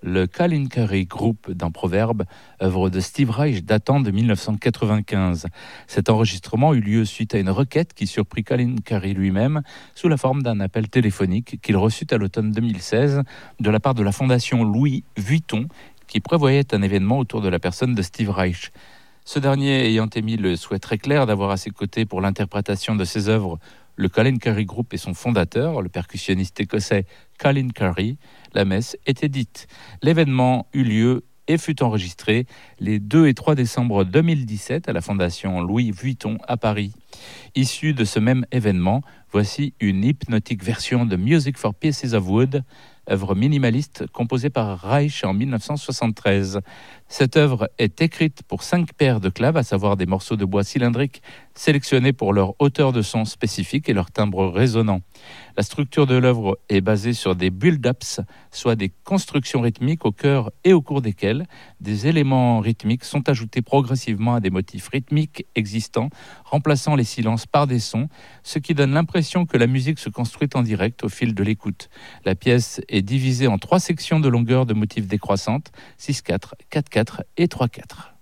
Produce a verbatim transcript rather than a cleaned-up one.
le Kalinkari Group d'un proverbe, œuvre de Steve Reich datant de mille neuf cent quatre-vingt-quinze. Cet enregistrement eut lieu suite à une requête qui surprit Kalinkari lui-même sous la forme d'un appel téléphonique qu'il reçut à l'automne deux mille seize de la part de la fondation Louis Vuitton qui prévoyait un événement autour de la personne de Steve Reich. Ce dernier ayant émis le souhait très clair d'avoir à ses côtés pour l'interprétation de ses œuvres le Kalinkari Group et son fondateur, le percussionniste écossais Kalinkari, la messe était dite. L'événement eut lieu et fut enregistré les deux et trois décembre deux mille dix-sept à la fondation Louis Vuitton à Paris. Issue de ce même événement, voici une hypnotique version de Music for Pieces of Wood, œuvre minimaliste composée par Reich en mille neuf cent soixante-treize. Cette œuvre est écrite pour cinq paires de claves, à savoir des morceaux de bois cylindriques sélectionnés pour leur hauteur de son spécifique et leur timbre résonnant. La structure de l'œuvre est basée sur des build-ups, soit des constructions rythmiques au cœur et au cours desquelles des éléments rythmiques sont ajoutés progressivement à des motifs rythmiques existants, remplaçant les silences par des sons, ce qui donne l'impression que la musique se construit en direct au fil de l'écoute. La pièce est divisée en trois sections de longueur de motifs décroissantes, six quatre, quatre quatre et trois quatre.